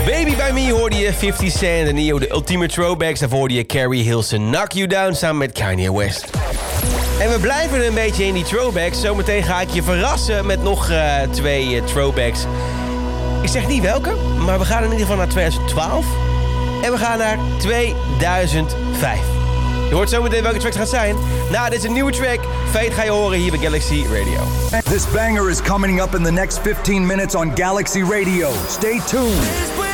Baby By Me hoorde je 50 Cent en Neo de ultieme throwbacks. Daarvoor hoorde je Carrie Hilson Knock You Down samen met Kanye West. En we blijven een beetje in die throwbacks. Zometeen ga ik je verrassen met nog 2 throwbacks. Ik zeg niet welke, maar we gaan in ieder geval naar 2012. En we gaan naar 2005. Je hoort zometeen welke track het gaat zijn. Nou, dit is een nieuwe track. Fate ga je horen hier bij Galaxy Radio. This banger is coming up in the next 15 minutes on Galaxy Radio. Stay tuned.